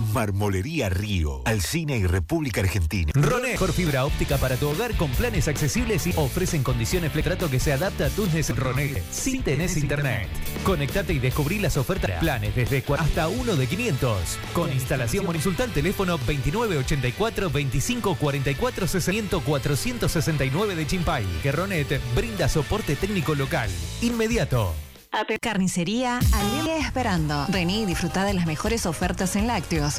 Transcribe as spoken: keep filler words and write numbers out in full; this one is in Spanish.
Marmolería Río, Alsina y República Argentina. Ronet, mejor fibra óptica para tu hogar con planes accesibles y ofrecen condiciones de trato que se adapta a tus necesidades. Ronet, si tenés internet. Conectate y descubrí las ofertas. Planes desde hasta uno de quinientos. Con instalación consulta al teléfono veintinueve ochenta y cuatro veinticinco cuarenta y cuatro sesenta cuatrocientos sesenta y nueve de Chimpay. Que Ronet brinda soporte técnico local. Inmediato. Carnicería Alele esperando. Vení y disfrutá de las mejores ofertas en lácteos,